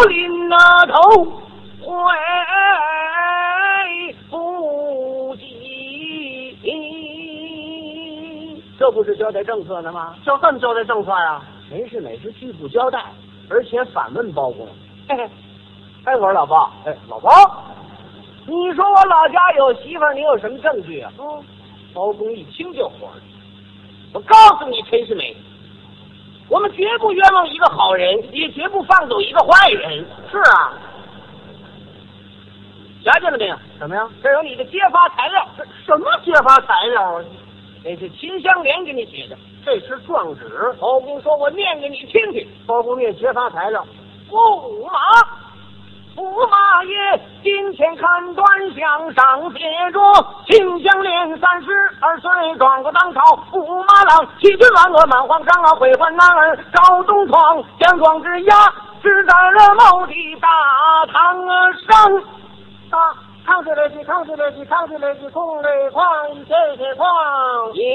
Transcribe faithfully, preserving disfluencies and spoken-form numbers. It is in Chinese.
临那头回不及。这不是交代政策呢吗？ 就这么交代政策呀？ 没事没事，拒不交代，而且反问包公。 嘿嘿，哎，我说老包， 哎，老包，你说我老家有媳妇儿，你有什么证据啊？ 嗯， 包公一听就火了。我告诉你，陈世美，我们绝不冤枉一个好人，也绝不放走一个坏人。 是啊， 瞧见了没有？ 怎么样？ 这有你的揭发材料。 这什么揭发材料啊？ 这是秦香莲给你写的。 这是状纸。 包公说：“我念给你听听。” 包公念揭发材料。 驸马，驸马爷，今天看端详上写着，秦香莲三十二岁，状告当朝驸马郎，欺君乱恶满皇上啊，毁患男儿赵东床，将状之押是在了某地大堂上。 啊，扛起来去，扛起来去，扛起来去，空雷狂，谢谢狂。